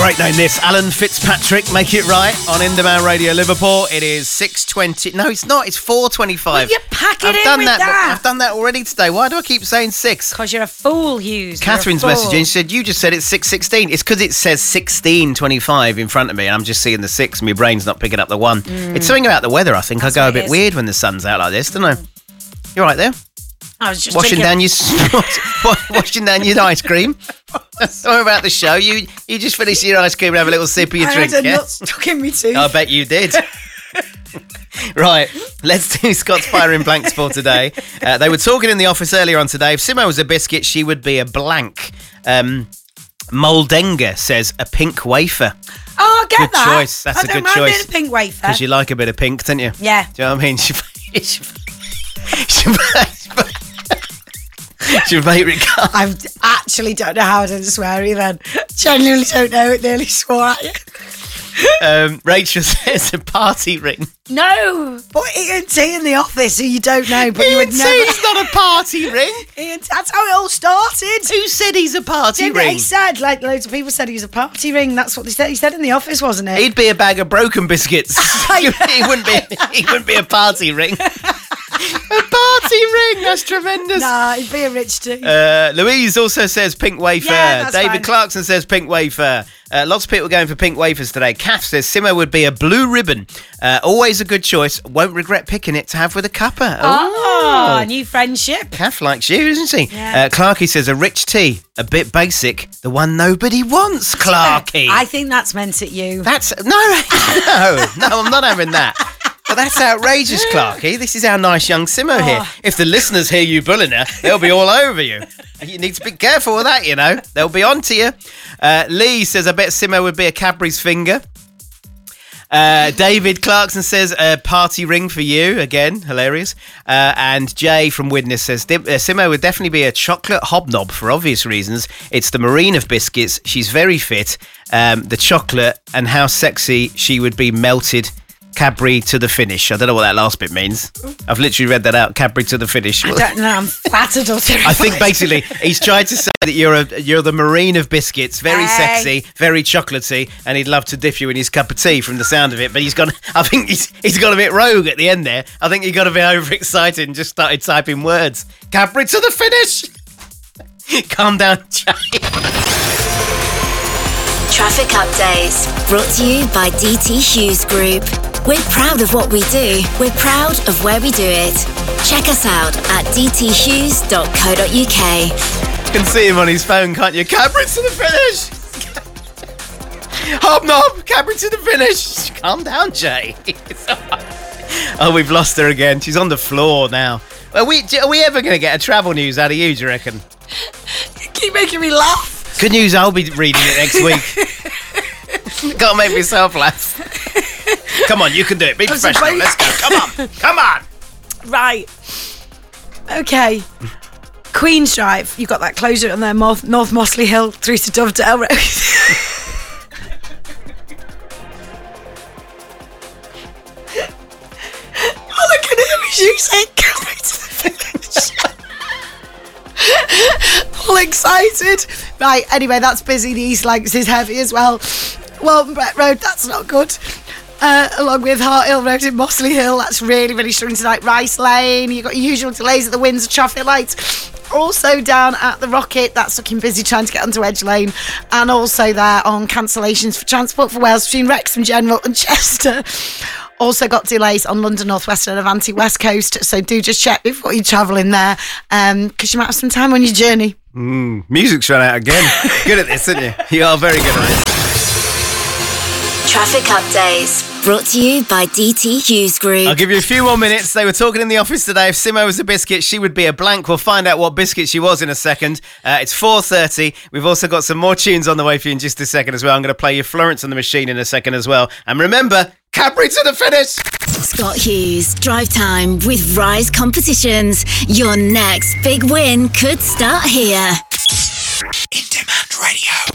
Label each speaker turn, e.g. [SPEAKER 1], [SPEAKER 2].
[SPEAKER 1] Great name this. Alan Fitzpatrick, Make It Right on Indemand Radio Liverpool. It is 6:20. No, it's not. It's 4:25.
[SPEAKER 2] Well, you pack it
[SPEAKER 1] I've
[SPEAKER 2] in
[SPEAKER 1] done
[SPEAKER 2] with
[SPEAKER 1] that.
[SPEAKER 2] that.
[SPEAKER 1] I've done that already today. Why do I keep saying 6?
[SPEAKER 2] Because you're a fool, Hughes.
[SPEAKER 1] Catherine's messaging. She said, you just said it's 6:16. It's because it says 16:25 in front of me and I'm just seeing the 6 and my brain's not picking up the 1. It's something about the weather, I think.
[SPEAKER 2] That's
[SPEAKER 1] I go a
[SPEAKER 2] what it
[SPEAKER 1] bit
[SPEAKER 2] is.
[SPEAKER 1] weird when the sun's out like this, don't I? You all right there?
[SPEAKER 2] I was just
[SPEAKER 1] Washing
[SPEAKER 2] thinking,
[SPEAKER 1] down your ice cream. Sorry about the show. You just finished your ice cream and have a little sip of your
[SPEAKER 2] I
[SPEAKER 1] drink,
[SPEAKER 2] had a
[SPEAKER 1] yeah?
[SPEAKER 2] nut stuck in me tooth.
[SPEAKER 1] I bet you did. Right, let's do Scott's Fire in Blanks for today. They were talking in the office earlier on today. If Simo was a biscuit, she would be a blank. Moldenga says a pink wafer.
[SPEAKER 2] Oh, I get
[SPEAKER 1] Good
[SPEAKER 2] that.
[SPEAKER 1] choice. That's a
[SPEAKER 2] I don't
[SPEAKER 1] good
[SPEAKER 2] mind
[SPEAKER 1] choice.
[SPEAKER 2] being a pink wafer.
[SPEAKER 1] Because you like a bit of pink, don't you?
[SPEAKER 2] Yeah.
[SPEAKER 1] Do you know what I mean? Should make regard.
[SPEAKER 2] I actually don't know how I didn't swear even. Genuinely don't know. It nearly swore at you.
[SPEAKER 1] Rachel says a party ring.
[SPEAKER 2] No, but Ian T in the office, who you don't know, but you would never.
[SPEAKER 1] It's not a party ring.
[SPEAKER 2] Ian, that's how it all started.
[SPEAKER 1] Who said he's a party
[SPEAKER 2] Didn't
[SPEAKER 1] ring?
[SPEAKER 2] He said, like loads of people said, he was a party ring. That's what they said. He said in the office, wasn't it?
[SPEAKER 1] He'd be a bag of broken biscuits. He wouldn't be a party ring. A party ring. That's tremendous.
[SPEAKER 2] Nah, he'd be a rich dude.
[SPEAKER 1] Louise also says pink wafer.
[SPEAKER 2] Yeah, that's
[SPEAKER 1] David
[SPEAKER 2] fine.
[SPEAKER 1] Clarkson says pink wafer. Lots of people going for pink wafers today. Kath says Simo would be a blue ribbon. Always a good choice. Won't regret picking it to have with a cuppa.
[SPEAKER 2] Oh, new friendship.
[SPEAKER 1] Kath likes you, isn't she?
[SPEAKER 2] Yeah.
[SPEAKER 1] Clarky says a rich tea. A bit basic. The one nobody wants, Clarky.
[SPEAKER 2] I think that's meant at you.
[SPEAKER 1] That's... No, I'm not having that. But that's outrageous, Clarky. This is our nice young Simo here. If the listeners hear you bullying her, they'll be all over you. You need to be careful with that, you know. They'll be on to you. Lee says, I bet Simo would be a Cadbury's finger. David Clarkson says, a party ring for you. Again, hilarious. And Jay from Widnes says, Simo would definitely be a chocolate hobnob for obvious reasons. It's the marine of biscuits. She's very fit. The chocolate and how sexy she would be melted Cadbury to the finish. I don't know what that last bit means. I've literally read that out. Cadbury to the finish.
[SPEAKER 2] I don't know. I'm flattered or terrified.
[SPEAKER 1] I think basically he's tried to say that you're the marine of biscuits, very sexy, very chocolatey, and he'd love to dip you in his cup of tea from the sound of it. But I think he's got a bit rogue at the end there. I think he got a bit overexcited and just started typing words. Cadbury to the finish. Calm down, Jay.
[SPEAKER 3] Traffic updates brought to you by DT Hughes Group. We're proud of what we do. We're proud of where we do it. Check us out at dthughes.co.uk.
[SPEAKER 1] You can see him on his phone, can't you? Cadbury to the finish. Hobnob, Cadbury to the finish. Calm down, Jay. Oh, we've lost her again. She's on the floor now. Are we ever going to get a travel news out of you, do you reckon?
[SPEAKER 2] You keep making me laugh.
[SPEAKER 1] Good news, I'll be reading it next week. Can't make myself laugh. Come on, you can do it. Be professional. Let's go. Come on.
[SPEAKER 2] Right. Okay. Queen's Drive. You've got that closure on there, North Mossley Hill through to Dovedale Road. All I can hear is you saying, Cadbury to the finish. All excited. Right, anyway, that's busy. The East Lancs is heavy as well. Walton Brett Road, that's not good. Along with Hart Hill Road in Mossley Hill, that's really, really struggling tonight. Rice Lane, you've got your usual delays at the Windsor traffic lights. Also down at the Rocket, that's looking busy trying to get onto Edge Lane. And also there on cancellations for Transport for Wales between Wrexham General and Chester. Also got delays on London North West and Avanti West Coast, so do just check before you travel in there, because you might have some time on your journey.
[SPEAKER 1] Music's run out again. Good at this, aren't you? You are very good at it.
[SPEAKER 3] Traffic updates brought to you by DT Hughes Group.
[SPEAKER 1] I'll give you a few more minutes. They were talking in the office today. If Simo was a biscuit, she would be a blank. We'll find out what biscuit she was in a second. It's 4:30. We've also got some more tunes on the way for you in just a second as well. I'm going to play you Florence on the Machine in a second as well. And remember, Cadbury to the finish.
[SPEAKER 3] Scott Hughes, Drive Time with Rise Competitions. Your next big win could start here.
[SPEAKER 4] In Demand Radio.